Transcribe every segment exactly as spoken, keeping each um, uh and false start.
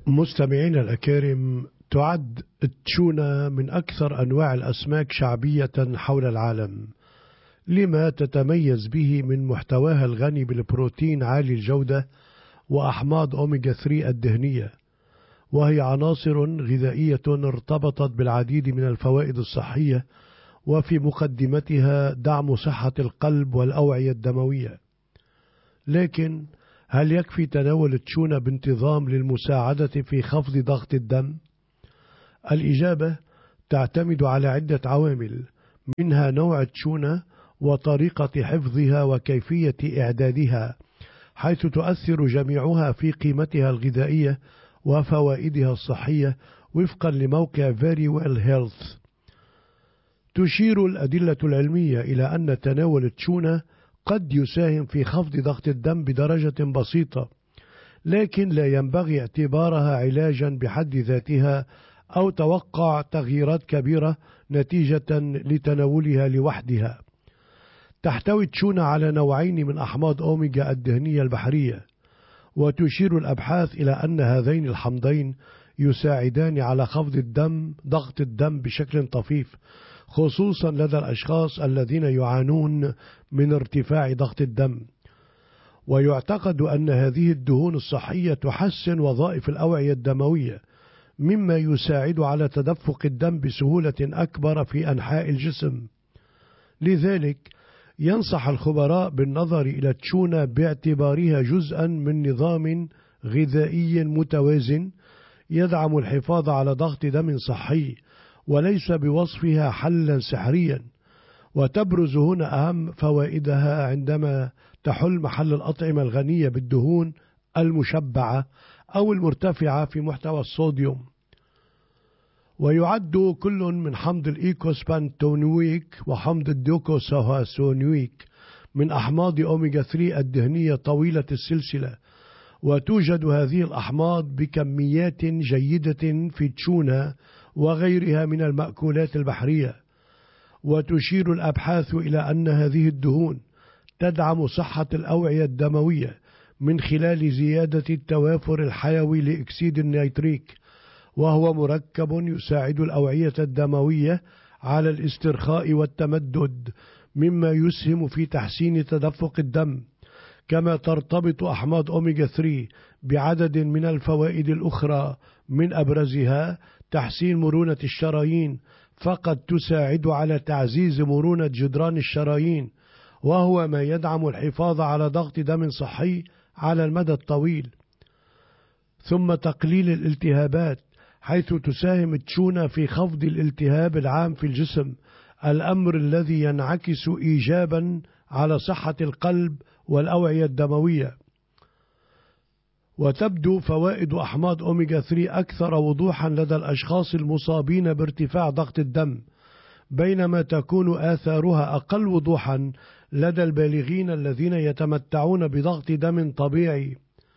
مستمعينا الأكارم، تعد التونة من أكثر أنواع الأسماك شعبية حول العالم، لما تتميز به من محتواها الغني بالبروتين عالي الجودة وأحماض أوميغا ثلاثة الدهنية، وهي عناصر غذائية ارتبطت بالعديد من الفوائد الصحية، وفي مقدمتها دعم صحة القلب والأوعية الدموية. لكن هل يكفي تناول التونة بانتظام للمساعدة في خفض ضغط الدم؟ الإجابة تعتمد على عدة عوامل، منها نوع التونة وطريقة حفظها وكيفية إعدادها، حيث تؤثر جميعها في قيمتها الغذائية وفوائدها الصحية وفقا لموقع Very Well Health. تشير الأدلة العلمية إلى أن تناول التونة قد يساهم في خفض ضغط الدم بدرجة بسيطة، لكن لا ينبغي اعتبارها علاجا بحد ذاتها أو توقع تغييرات كبيرة نتيجة لتناولها لوحدها. تحتوي التونة على نوعين من أحماض أوميغا الدهنية البحرية، وتشير الأبحاث إلى أن هذين الحمضين يساعدان على خفض الدم ضغط الدم بشكل طفيف، خصوصا لدى الأشخاص الذين يعانون من ارتفاع ضغط الدم. ويعتقد أن هذه الدهون الصحية تحسن وظائف الأوعية الدموية، مما يساعد على تدفق الدم بسهولة أكبر في أنحاء الجسم. لذلك ينصح الخبراء بالنظر إلى التونة باعتبارها جزءا من نظام غذائي متوازن يدعم الحفاظ على ضغط دم صحي، وليس بوصفها حلا سحريا. وتبرز هنا أهم فوائدها عندما تحل محل الأطعمة الغنية بالدهون المشبعة أو المرتفعة في محتوى الصوديوم. ويعد كل من حمض الإيكوسبانتونويك وحمض الدوكوساهاسونويك من أحماض أوميغا ثلاثة الدهنية طويلة السلسلة، وتوجد هذه الأحماض بكميات جيدة في التونة وغيرها من المأكولات البحرية. وتشير الأبحاث إلى أن هذه الدهون تدعم صحة الأوعية الدموية من خلال زيادة التوافر الحيوي لأكسيد النيتريك، وهو مركب يساعد الأوعية الدموية على الاسترخاء والتمدد، مما يسهم في تحسين تدفق الدم. كما ترتبط أحماض أوميغا ثلاثة بعدد من الفوائد الأخرى، من أبرزها تحسين مرونة الشرايين، فقد تساعد على تعزيز مرونة جدران الشرايين، وهو ما يدعم الحفاظ على ضغط دم صحي على المدى الطويل. ثم تقليل الالتهابات، حيث تساهم التونة في خفض الالتهاب العام في الجسم، الأمر الذي ينعكس إيجابا على صحة القلب والأوعية الدموية. وتبدو فوائد أحماض أوميغا ثلاثة أكثر وضوحا لدى الأشخاص المصابين بارتفاع ضغط الدم، بينما تكون آثارها أقل وضوحا لدى البالغين الذين يتمتعون بضغط دم طبيعي.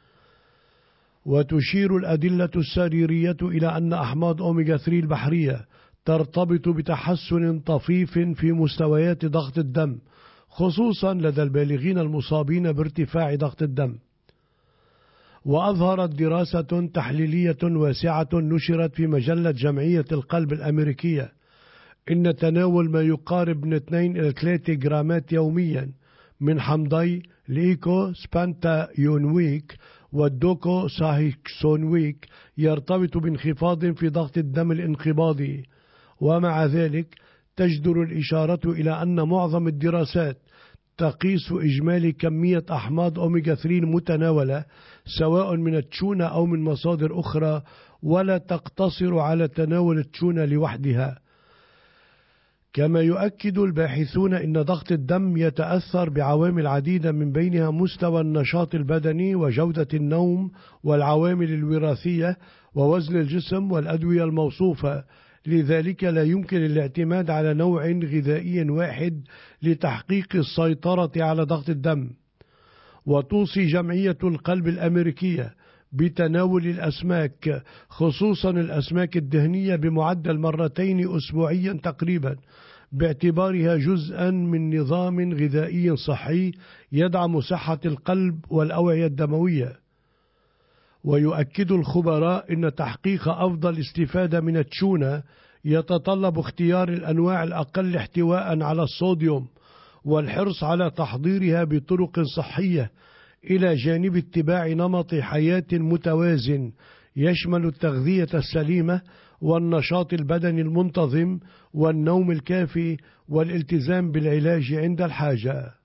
وتشير الأدلة السريرية إلى أن أحماض أوميغا ثلاثة البحرية ترتبط بتحسن طفيف في مستويات ضغط الدم، خصوصا لدى البالغين المصابين بارتفاع ضغط الدم. وأظهرت دراسة تحليلية واسعة نشرت في مجلة جمعية القلب الأمريكية إن تناول ما يقارب من اثنين إلى ثلاثة جرامات يوميا من حمضي الإيكو سبانتايونويك والدوكو ساهيكسونويك يرتبط بانخفاض في ضغط الدم الانقباضي. ومع ذلك تجدر الإشارة إلى أن معظم الدراسات تقيس إجمالي كمية أحماض أوميغا ثلاثة المتناولة، سواء من التونة أو من مصادر أخرى، ولا تقتصر على تناول التونة لوحدها. كما يؤكد الباحثون إن ضغط الدم يتأثر بعوامل عديدة، من بينها مستوى النشاط البدني وجودة النوم والعوامل الوراثية ووزن الجسم والأدوية الموصوفة. لذلك لا يمكن الاعتماد على نوع غذائي واحد لتحقيق السيطرة على ضغط الدم. وتوصي جمعية القلب الأمريكية بتناول الأسماك، خصوصا الأسماك الدهنية، بمعدل مرتين أسبوعيا تقريبا، باعتبارها جزءا من نظام غذائي صحي يدعم صحة القلب والأوعية الدموية. ويؤكد الخبراء أن تحقيق أفضل استفادة من التونة يتطلب اختيار الأنواع الأقل احتواء على الصوديوم والحرص على تحضيرها بطرق صحية، إلى جانب اتباع نمط حياة متوازن يشمل التغذية السليمة والنشاط البدني المنتظم والنوم الكافي والالتزام بالعلاج عند الحاجة.